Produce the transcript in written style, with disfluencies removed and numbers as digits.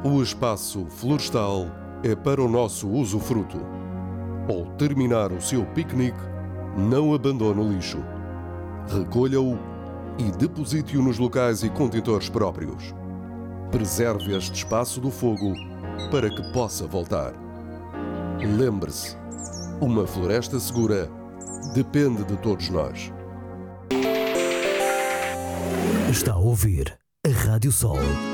O espaço florestal é para o nosso usufruto. Ao terminar o seu piquenique, não abandone o lixo. Recolha-o e deposite-o nos locais e contentores próprios. Preserve este espaço do fogo para que possa voltar. Lembre-se, uma floresta segura depende de todos nós. Está a ouvir a Rádio Sol.